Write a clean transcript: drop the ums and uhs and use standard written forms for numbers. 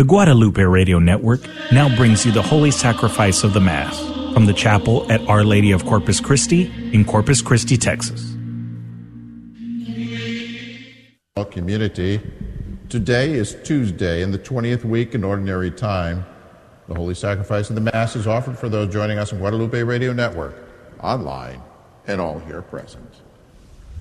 The Guadalupe Radio Network now brings you the Holy Sacrifice of the Mass from the chapel at Our Lady of Corpus Christi in Corpus Christi, Texas. Community, today is Tuesday in the 20th week in Ordinary Time. The Holy Sacrifice of the Mass is offered for those joining us on Guadalupe Radio Network, online, and all here present.